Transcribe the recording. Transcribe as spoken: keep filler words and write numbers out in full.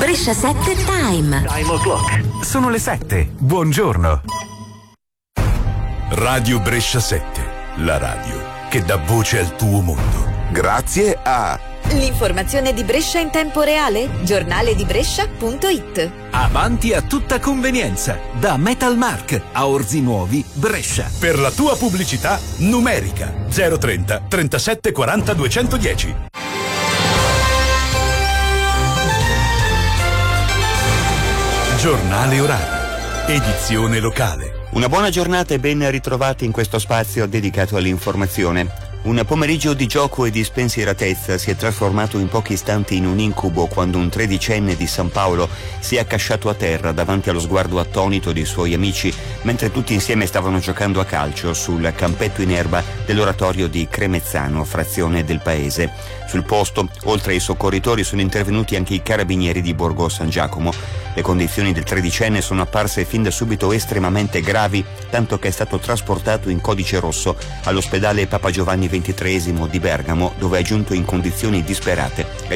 Brescia sette Time. Time o'clock. Sono le sette. Buongiorno. Radio Brescia sette, la radio che dà voce al tuo mondo. Grazie a l'informazione di Brescia in tempo reale, giornale di Brescia punto it. Avanti a tutta convenienza, da Metal Mark a Orzi Nuovi, Brescia. Per la tua pubblicità, numerica zero trenta trentasette quaranta duecentodieci. Giornale orario, edizione locale. Una buona giornata e ben ritrovati in questo spazio dedicato all'informazione. Un pomeriggio di gioco e di spensieratezza si è trasformato in pochi istanti in un incubo quando un tredicenne di San Paolo si è accasciato a terra davanti allo sguardo attonito dei suoi amici mentre tutti insieme stavano giocando a calcio sul campetto in erba dell'oratorio di Cremezzano, frazione del paese. Sul posto, oltre ai soccorritori, sono intervenuti anche i carabinieri di Borgo San Giacomo. Le condizioni del tredicenne sono apparse fin da subito estremamente gravi, tanto che è stato trasportato in codice rosso all'ospedale Papa Giovanni ventitreesimo di Bergamo, dove è giunto in condizioni disperate.